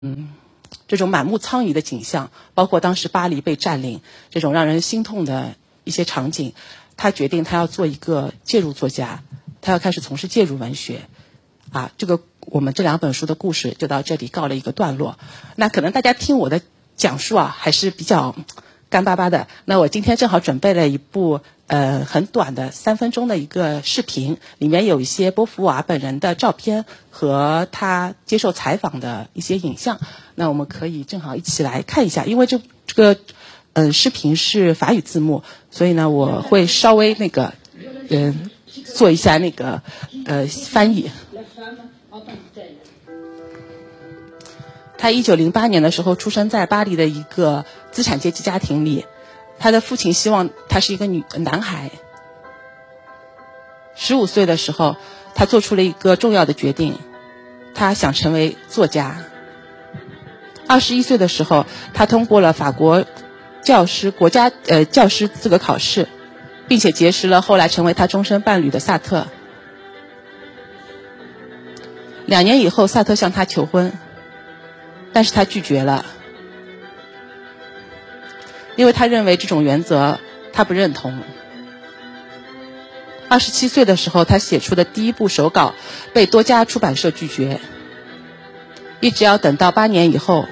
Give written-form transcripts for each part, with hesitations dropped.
这种满目苍夷的景象，包括当时巴黎被占领这种让人心痛的一些场景，他决定他要做一个介入作家，他要开始从事介入文学。这个我们这2本书的故事就到这里告了一个段落。那可能大家听我的讲述还是比较干巴巴的。那我今天正好准备了一部很短的3分钟的一个视频，里面有一些波伏娃本人的照片和他接受采访的一些影像。那我们可以正好一起来看一下，因为这个视频是法语字幕，所以呢我会稍微做一下翻译。他1908年的时候出生在巴黎的一个资产阶级家庭里，他的父亲希望他是一个男孩。15岁的时候，他做出了一个重要的决定，他想成为作家。21岁的时候，他通过了法国国家教师资格考试，并且结识了后来成为他终身伴侣的萨特。2年以后，萨特向他求婚，但是他拒绝了，因为他认为这种原则他不认同。27岁的时候，他写出的第1部手稿被多家出版社拒绝，一直要等到8年以后，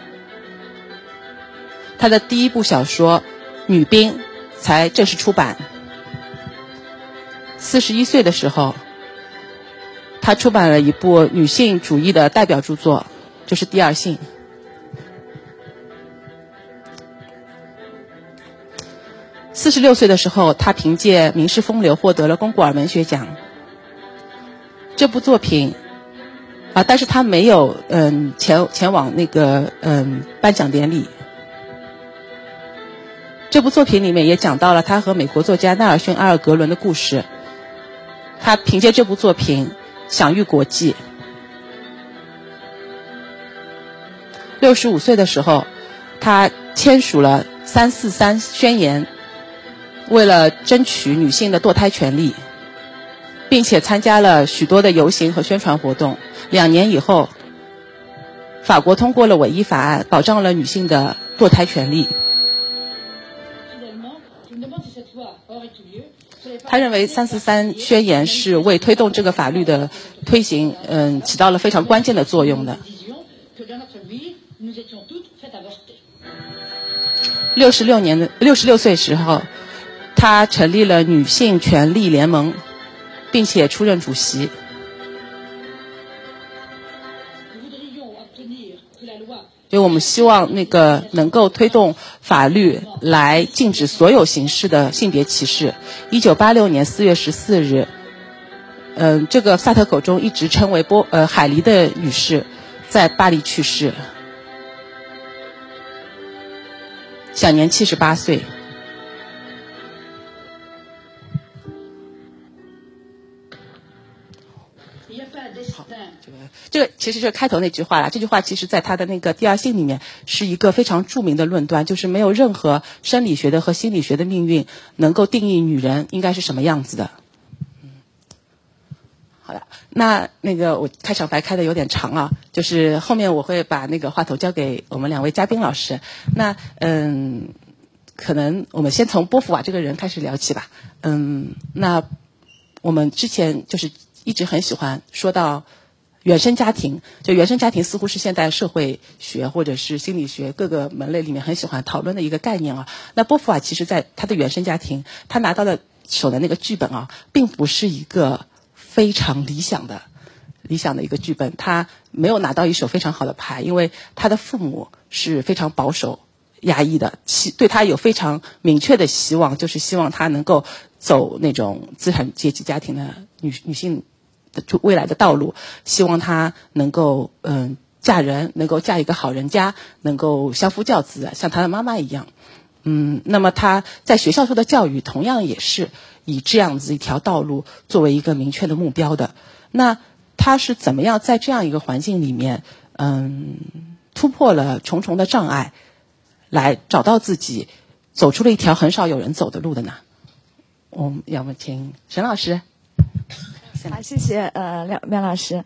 他的第1部小说《女兵》才正式出版。41岁的时候，他出版了一部女性主义的代表著作，就是《第二性》。46岁的时候，他凭借《名士风流》获得了龚古尔文学奖。这部作品但是他没有前往颁奖典礼。这部作品里面也讲到了他和美国作家奈尔逊·阿尔格伦的故事。他凭借这部作品享誉国际。65岁的时候，他签署了343宣言，为了争取女性的堕胎权利，并且参加了许多的游行和宣传活动。2年以后，法国通过了唯一法案，保障了女性的堕胎权利。他认为343宣言是为推动这个法律的推行起到了非常关键的作用的。66岁时候，他成立了女性权利联盟，并且出任主席。就我们希望能够推动法律来禁止所有形式的性别歧视。1986年4月14日，这个萨特口中一直称为海狸的女士在巴黎去世，享年78岁。这个其实就是开头那句话啦。这句话其实在他的第二性里面是一个非常著名的论断，就是没有任何生理学的和心理学的命运能够定义女人应该是什么样子的。好的，那我开场白开的有点长啊，就是后面我会把话筒交给我们2位嘉宾老师。那可能我们先从波伏娃这个人开始聊起吧。那我们之前就是一直很喜欢说到原生家庭，就原生家庭似乎是现代社会学或者是心理学各个门类里面很喜欢讨论的一个概念啊。那波伏娃其实在他的原生家庭，他拿到的手的剧本啊，并不是一个非常理想的一个剧本，他没有拿到一手非常好的牌，因为他的父母是非常保守压抑的，对他有非常明确的希望，就是希望他能够走那种资产阶级家庭的女性的未来的道路，希望她能够嫁人，能够嫁一个好人家，能够相夫教子，像她的妈妈一样。那么她在学校受的教育同样也是以这样子一条道路作为一个明确的目标的。那她是怎么样在这样一个环境里面突破了重重的障碍，来找到自己，走出了一条很少有人走的路的呢？我们要不请沈老师。 好，谢谢苗老师。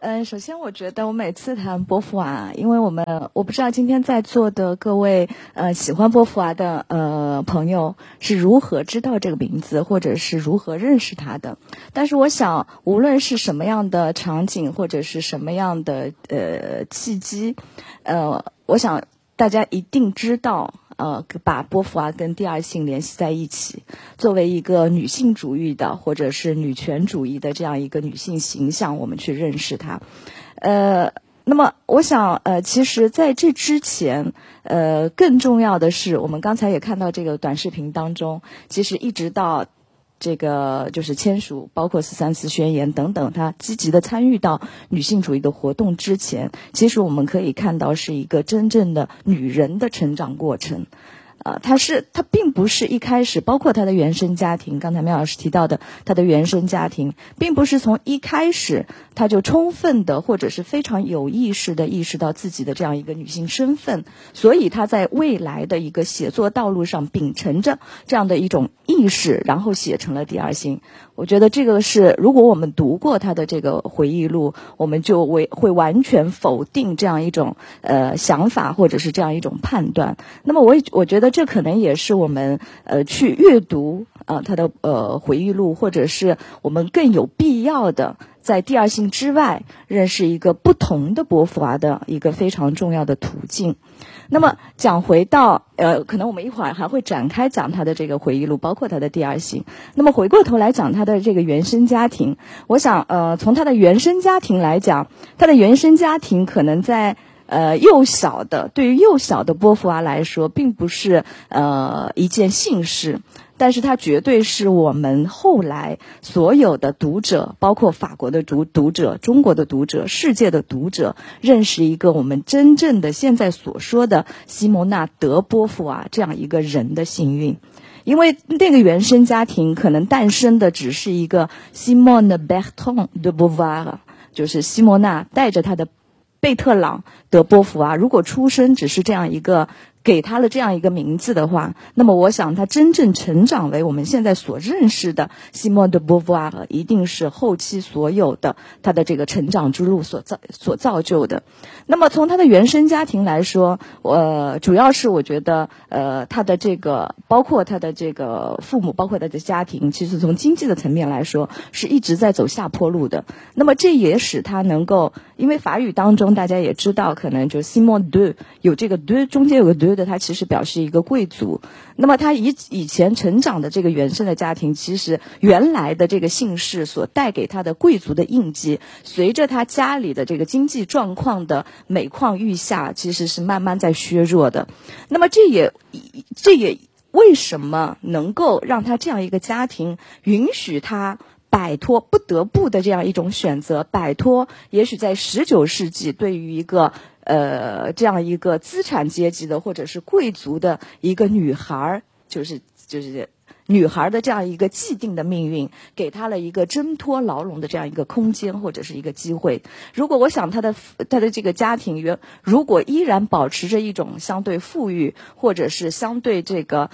首先我觉得我每次谈波伏娃，因为我不知道今天在座的各位喜欢波伏娃的朋友是如何知道这个名字，或者是如何认识他的。但是我想，无论是什么样的场景，或者是什么样的契机，我想大家一定知道。把波伏娃跟第二性联系在一起，作为一个女性主义的或者是女权主义的这样一个女性形象，我们去认识她。那么我想其实在这之前更重要的是，我们刚才也看到这个短视频当中，其实一直到这个就是签署包括434宣言等等，他积极的参与到女性主义的活动之前，其实我们可以看到是一个真正的女人的成长过程。她并不是一开始，包括她的原生家庭，刚才苗老师提到的她的原生家庭，并不是从一开始她就充分的或者是非常有意识的意识到自己的这样一个女性身份，所以她在未来的一个写作道路上秉承着这样的一种意识，然后写成了第二性。我觉得这个是，如果我们读过她的这个回忆录，我们就会完全否定这样一种想法或者是这样一种判断。那么我觉得这可能也是我们去阅读她的回忆录，或者是我们更有必要的在第二性之外认识一个不同的波伏娃的一个非常重要的途径。那么讲回到可能我们一会儿还会展开讲他的这个回忆录，包括他的第二性。那么回过头来讲他的这个原生家庭，我想从他的原生家庭来讲，他的原生家庭可能在对于幼小的波伏娃来说，并不是一件幸事。但是它绝对是我们后来所有的读者，包括法国的读者、中国的读者、世界的读者，认识一个我们真正的现在所说的西蒙娜·德·波伏娃这样一个人的幸运。因为那个原生家庭可能诞生的只是一个 Simone Bertrand de Beauvoir， 就是西蒙娜带着她的贝特朗·德·波伏娃，如果出生只是这样一个给他了这样一个名字的话，那么我想他真正成长为我们现在所认识的西蒙德·波伏娃，一定是后期所有的他的这个成长之路所造就的。那么从他的原生家庭来说，主要是我觉得他的这个包括他的这个父母，包括他的家庭，其实从经济的层面来说是一直在走下坡路的。那么这也使他能够，因为法语当中大家也知道，可能就 Simon de 有这个 de 中间有个 de 的，它其实表示一个贵族。那么他以前成长的这个原生的家庭，其实原来的这个姓氏所带给他的贵族的印记，随着他家里的这个经济状况的每况愈下，其实是慢慢在削弱的。那么这也为什么能够让他这样一个家庭允许他摆脱不得不的这样一种选择，摆脱也许在19世纪对于一个这样一个资产阶级的或者是贵族的一个女孩，就是女孩的这样一个既定的命运，给她了一个挣脱牢笼的这样一个空间或者是一个机会。如果我想她的这个家庭如果依然保持着一种相对富裕，或者是相对这个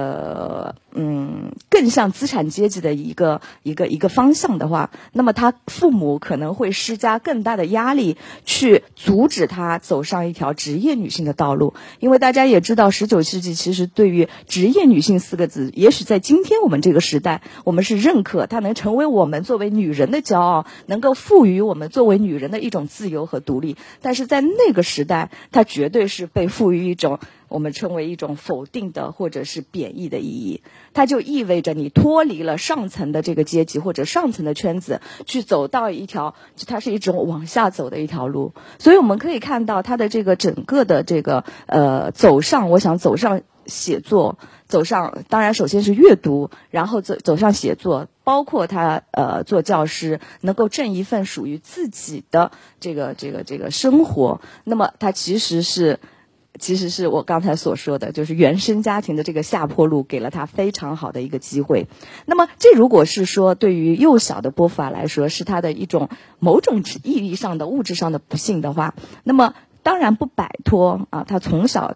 更像资产阶级的一个方向的话，那么他父母可能会施加更大的压力去阻止他走上一条职业女性的道路。因为大家也知道19世纪其实对于职业女性4个字，也许在今天我们这个时代，我们是认可它能成为我们作为女人的骄傲，能够赋予我们作为女人的一种自由和独立。但是在那个时代，它绝对是被赋予一种我们称为一种否定的或者是贬义的意义。它就意味着你脱离了上层的这个阶级或者上层的圈子，去走到一条它是一种往下走的一条路。所以我们可以看到它的这个整个的这个走上写作，当然首先是阅读，然后走上写作，包括他做教师，能够挣一份属于自己的这个生活。那么他其实是我刚才所说的，就是原生家庭的这个下坡路给了他非常好的一个机会。那么这如果是说对于幼小的波伏娃来说是他的一种某种意义上的物质上的不幸的话，那么当然不摆脱他从小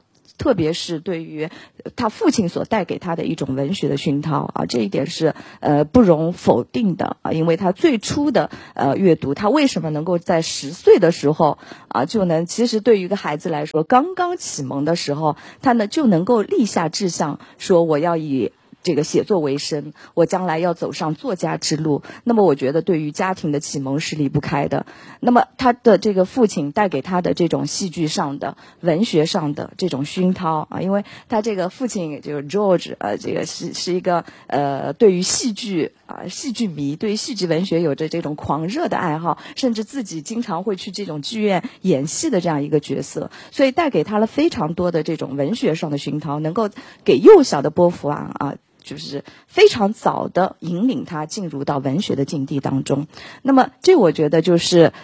特别是对于他父亲所带给他的一种文学的熏陶啊，这一点是不容否定的啊，因为他最初的阅读，他为什么能够在10岁的时候啊就能，其实对于一个孩子来说，刚刚启蒙的时候，他呢就能够立下志向，说我要以这个写作为生，我将来要走上作家之路。那么我觉得对于家庭的启蒙是离不开的。那么他的这个父亲带给他的这种戏剧上的文学上的这种熏陶啊，因为他这个父亲就是 George 这个是一个对于戏剧戏剧迷，对于戏剧文学有着这种狂热的爱好，甚至自己经常会去这种剧院演戏的这样一个角色，所以带给他了非常多的这种文学上的熏陶，能够给幼小的波伏娃就是非常早的引领他进入到文学的境地当中。那么这我觉得就是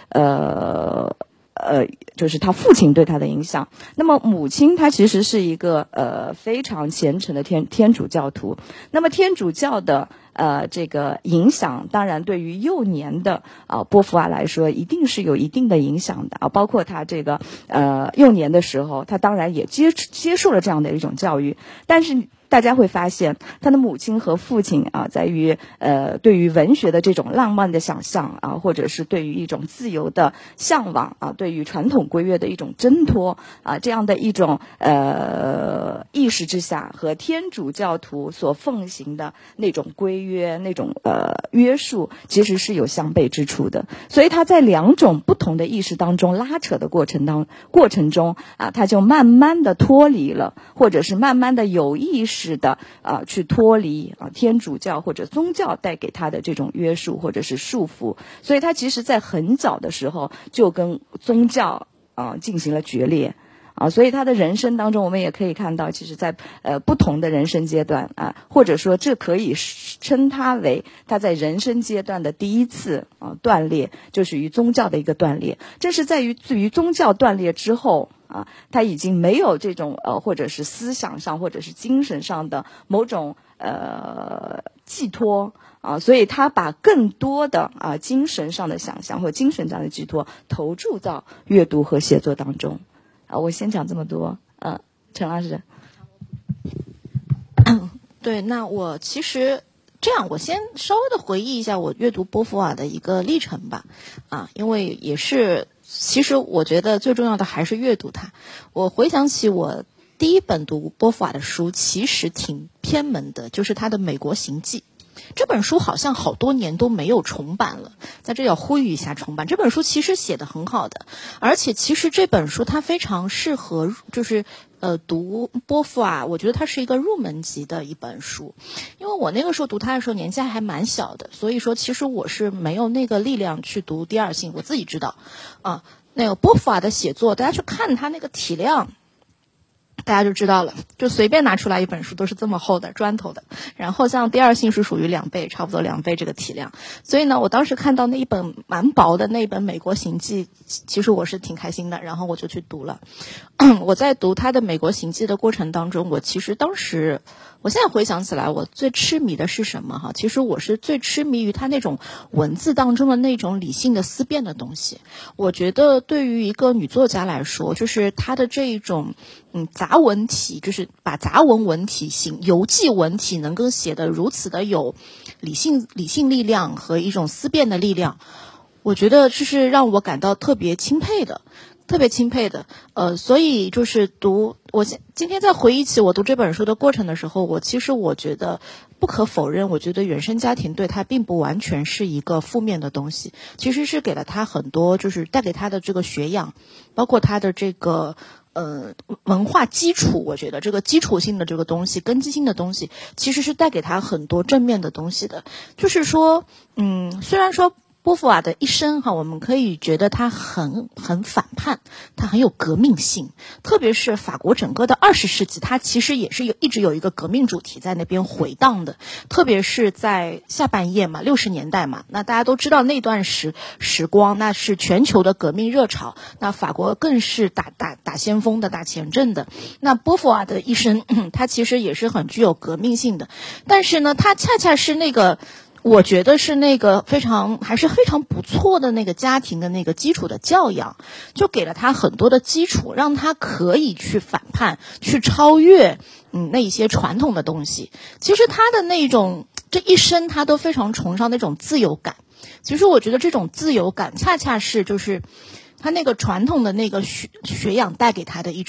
就是他父亲对他的影响。那么母亲她其实是一个非常虔诚的天主教徒。那么天主教的这个影响，当然对于幼年的波伏娃来说，一定是有一定的影响的啊。包括他这个幼年的时候，他当然也接受了这样的一种教育，但是大家会发现，他的母亲和父亲在于对于文学的这种浪漫的想象或者是对于一种自由的向往对于传统规约的一种挣脱这样的一种意识之下，和天主教徒所奉行的那种规约、那种约束，其实是有相悖之处的。所以他在2种不同的意识当中拉扯的过程中他就慢慢的脱离了，或者是慢慢的有意识的去脱离天主教或者宗教带给他的这种约束或者是束缚。所以他其实在很早的时候就跟宗教进行了决裂所以他的人生当中，我们也可以看到，其实在不同的人生阶段或者说这可以称他为他在人生阶段的第一次断裂，就是与宗教的一个断裂。这是在于宗教断裂之后他已经没有这种或者是思想上或者是精神上的某种寄托所以他把更多的精神上的想象或精神上的寄托投注到阅读和写作当中我先讲这么多陈老师。 对，那我其实这样，我先稍微的回忆一下我阅读波伏娃的一个历程吧因为也是其实我觉得最重要的还是阅读它。我回想起我第一本读波伏娃的书其实挺偏门的，就是他的《美国行记》。这本书好像好多年都没有重版了，在这要呼吁一下重版。这本书其实写得很好的，而且其实这本书它非常适合就是读波伏娃，我觉得它是一个入门级的一本书。因为我那个时候读它的时候年纪还蛮小的，所以说其实我是没有那个力量去读第二性。我自己知道那个波伏娃的写作，大家去看它那个体量，大家就知道了，就随便拿出来一本书都是这么厚的砖头的，然后像第二性是属于2倍，差不多2倍这个体量。所以呢，我当时看到那一本蛮薄的那一本《美国行记》，其实我是挺开心的，然后我就去读了。我在读他的《美国行记》的过程当中，我其实当时，我现在回想起来，我最痴迷的是什么其实我是最痴迷于他那种文字当中的那种理性的思辨的东西。我觉得对于一个女作家来说，就是她的这一种杂文体，就是把杂文文体游记文体能够写得如此的有理性力量和一种思辨的力量，我觉得这是让我感到特别钦佩的。所以就是我今天在回忆起我读这本书的过程的时候，我觉得不可否认，我觉得原生家庭对他并不完全是一个负面的东西，其实是给了他很多，就是带给他的这个学养，包括他的这个文化基础，我觉得这个基础性的这个东西，根基性的东西，其实是带给他很多正面的东西的。就是说虽然说波伏娃的一生我们可以觉得他很反叛，他很有革命性，特别是法国整个的20世纪，他其实也是一直有一个革命主题在那边回荡的，特别是在下半叶嘛，60年代嘛，那大家都知道那段时光，那是全球的革命热潮，那法国更是打先锋的，打前阵的。那波伏娃的一生他其实也是很具有革命性的，但是呢，他恰恰是那个我觉得是那个还是非常不错的那个家庭的那个基础的教养，就给了他很多的基础，让他可以去反叛，去超越那一些传统的东西。其实他的那种这一生他都非常崇尚那种自由感。其实我觉得这种自由感恰恰是就是他那个传统的那个学养带给他的一